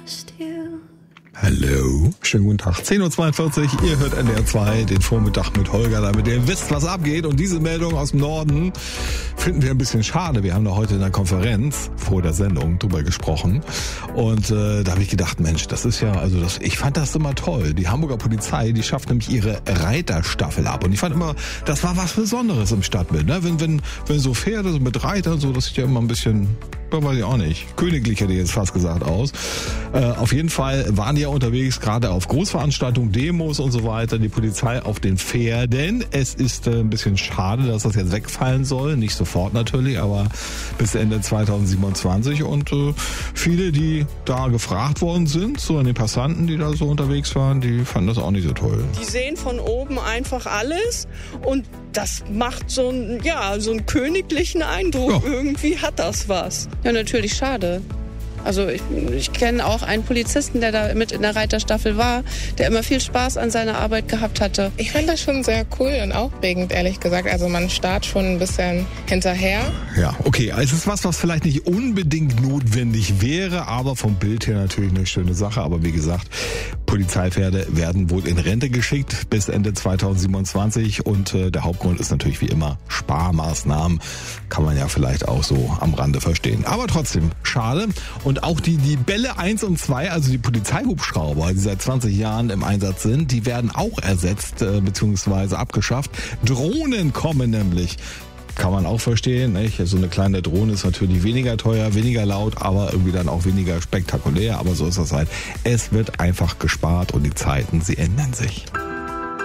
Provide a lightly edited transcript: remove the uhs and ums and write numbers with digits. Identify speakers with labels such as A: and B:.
A: Hallo, schönen guten Tag. 10.42 Uhr, ihr hört NDR 2, den Vormittag mit Holger, damit ihr wisst, was abgeht. Und diese Meldung aus dem Norden finden wir ein bisschen schade. Wir haben da heute in der Konferenz vor der Sendung drüber gesprochen. Und da habe ich gedacht, Mensch, das ist ja, also ich fand das immer toll. Die Hamburger Polizei, die schafft nämlich ihre Reiterstaffel ab. Und ich fand immer, das war was Besonderes im Stadtbild. Ne? Wenn so Pferde, so mit Reitern, so, das sieht ja immer ein bisschen, weiß ich auch nicht, königlich hätte ich jetzt fast gesagt aus. Auf jeden Fall waren die ja unterwegs, gerade auf Großveranstaltungen, Demos und so weiter, die Polizei auf den Pferden. Es ist ein bisschen schade, dass das jetzt wegfallen soll. Nicht sofort natürlich, aber bis Ende 2027. Und viele, die da gefragt worden sind, so an den Passanten, die da so unterwegs waren, die fanden das auch nicht so toll.
B: Die sehen von oben einfach alles und das macht so einen königlichen Eindruck. Ja. Irgendwie hat das was.
C: Ja, natürlich schade. Also ich kenne auch einen Polizisten, der da mit in der Reiterstaffel war, der immer viel Spaß an seiner Arbeit gehabt hatte.
D: Ich fand das schon sehr cool und aufregend, ehrlich gesagt. Also man starrt schon ein bisschen hinterher.
A: Ja, okay. Also es ist was vielleicht nicht unbedingt notwendig wäre, aber vom Bild her natürlich eine schöne Sache. Aber wie gesagt, Polizeipferde werden wohl in Rente geschickt bis Ende 2027 und der Hauptgrund ist natürlich wie immer Sparmaßnahmen. Kann man ja vielleicht auch so am Rande verstehen. Aber trotzdem, schade. Und auch die Bälle 1 und 2, also die Polizeihubschrauber, die seit 20 Jahren im Einsatz sind, die werden auch ersetzt bzw. abgeschafft. Drohnen kommen nämlich. Kann man auch verstehen, nicht? So eine kleine Drohne ist natürlich weniger teuer, weniger laut, aber irgendwie dann auch weniger spektakulär. Aber so ist das halt. Es wird einfach gespart und die Zeiten, sie ändern sich.